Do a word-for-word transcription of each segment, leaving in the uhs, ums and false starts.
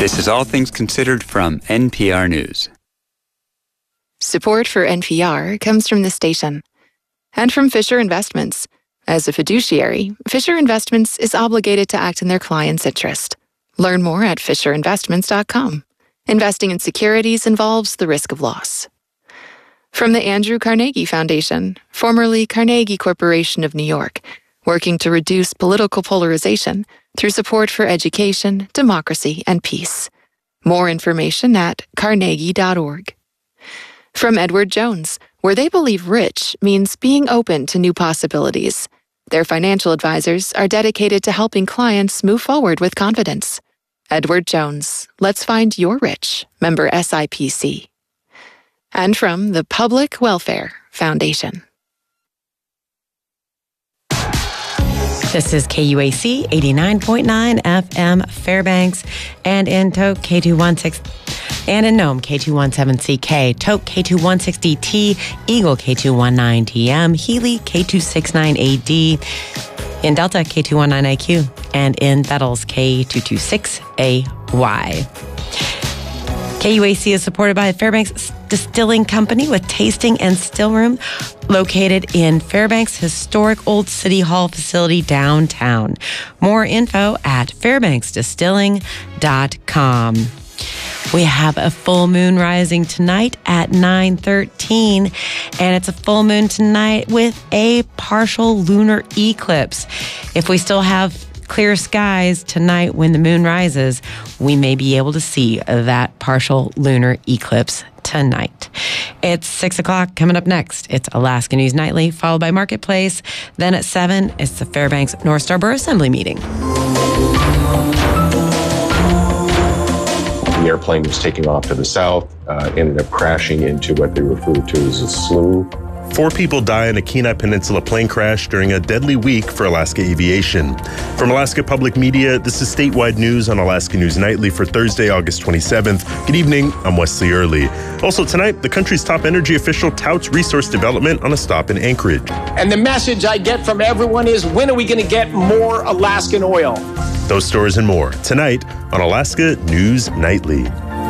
This is All Things Considered from N P R News. Support for N P R comes from the station and from Fisher Investments. As a fiduciary, Fisher Investments is obligated to act in their client's interest. Learn more at fisher investments dot com. Investing in securities involves the risk of loss. From the Andrew Carnegie Foundation, formerly Carnegie Corporation of New York, working to reduce political polarization through support for education, democracy, and peace. More information at carnegie dot org. From Edward Jones, where they believe rich means being open to new possibilities. Their financial advisors are dedicated to helping clients move forward with confidence. Edward Jones, let's find your rich. Member S I P C. And from the Public Welfare Foundation. This is K U A C eighty-nine point nine F M Fairbanks, and in Toke K two sixteen, and in Nome K two seventeen C K, Toke K two sixty T, Eagle K two nineteen T M, Healy K two sixty-nine A D, in Delta K two nineteen I Q, and in Bettles K two twenty-six A Y. K U A C is supported by Fairbanks Distilling Company with tasting and still room located in Fairbanks Historic Old City Hall facility downtown. More info at fairbanks distilling dot com. We have a full moon rising tonight at nine thirteen, and it's a full moon tonight with a partial lunar eclipse. If we still have clear skies tonight when the moon rises, we may be able to see that partial lunar eclipse tonight. It's six o'clock. Coming up next, it's Alaska News Nightly, followed by Marketplace. Then at seven, it's the Fairbanks North Star Borough Assembly meeting. The airplane was taking off to the south, uh, ended up crashing into what they refer to as a slough. Four people die in a Kenai Peninsula plane crash during a deadly week for Alaska aviation. From Alaska Public Media, this is statewide news on Alaska News Nightly for Thursday, August twenty-seventh. Good evening, I'm Wesley Early. Also tonight, the country's top energy official touts resource development on a stop in Anchorage. And the message I get from everyone is, when are we going to get more Alaskan oil? Those stories and more tonight on Alaska News Nightly.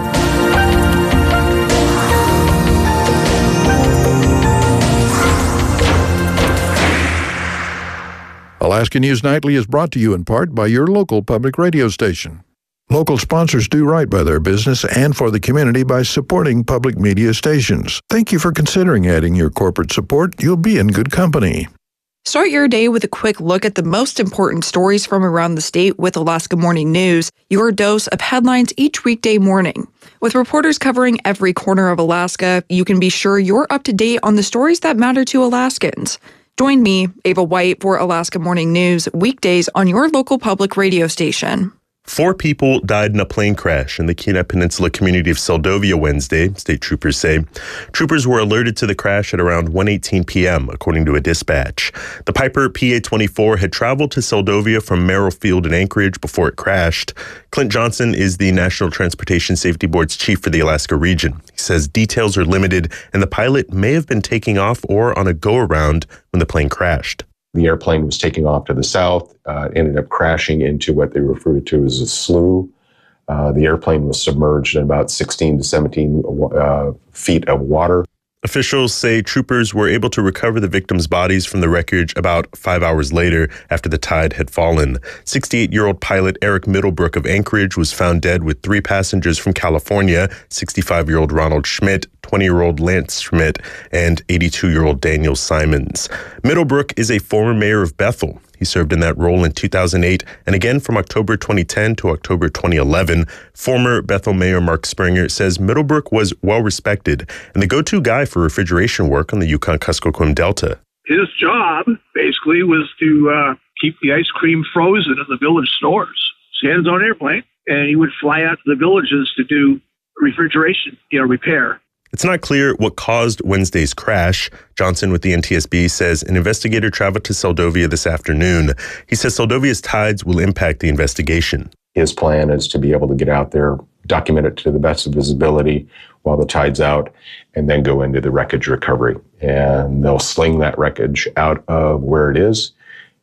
Alaska News Nightly is brought to you in part by your local public radio station. Local sponsors do right by their business and for the community by supporting public media stations. Thank you for considering adding your corporate support. You'll be in good company. Start your day with a quick look at the most important stories from around the state with Alaska Morning News, your dose of headlines each weekday morning. With reporters covering every corner of Alaska, you can be sure you're up to date on the stories that matter to Alaskans. Join me, Ava White, for Alaska Morning News, weekdays on your local public radio station. Four people died in a plane crash in the Kenai Peninsula community of Seldovia Wednesday, state troopers say. Troopers were alerted to the crash at around one eighteen p.m., according to a dispatch. The Piper P A twenty-four had traveled to Seldovia from Merrill Field in Anchorage before it crashed. Clint Johnson is the National Transportation Safety Board's chief for the Alaska region. He says details are limited and the pilot may have been taking off or on a go-around when the plane crashed. The airplane was taking off to the south, uh, ended up crashing into what they refer to as a slough. Uh, the airplane was submerged in about sixteen to seventeen uh, feet of water. Officials say troopers were able to recover the victims' bodies from the wreckage about five hours later after the tide had fallen. sixty-eight-year-old pilot Eric Middlebrook of Anchorage was found dead with three passengers from California, sixty-five-year-old Ronald Schmidt, twenty-year-old Lance Schmidt, and eighty-two-year-old Daniel Simons. Middlebrook is a former mayor of Bethel. He served in that role in two thousand eight and again from October twenty ten to October twenty eleven. Former Bethel Mayor Mark Springer says Middlebrook was well-respected and the go-to guy for refrigeration work on the Yukon-Kuskokwim Delta. His job, basically, was to uh, keep the ice cream frozen in the village stores. So he had his own airplane, and he would fly out to the villages to do refrigeration, you know, repair. It's not clear what caused Wednesday's crash. Johnson with the N T S B says an investigator traveled to Seldovia this afternoon. He says Seldovia's tides will impact the investigation. His plan is to be able to get out there, document it to the best of his ability while the tide's out, and then go into the wreckage recovery. And they'll sling that wreckage out of where it is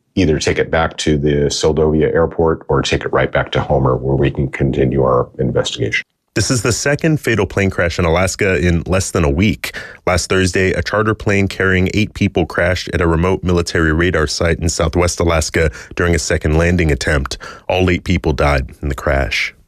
either take it back to the Seldovia airport or take it right back to Homer, where we can continue our investigation. This is the second fatal plane crash in Alaska in less than a week. Last Thursday, a charter plane carrying eight people crashed at a remote military radar site in southwest Alaska during a second landing attempt. All eight people died in the crash.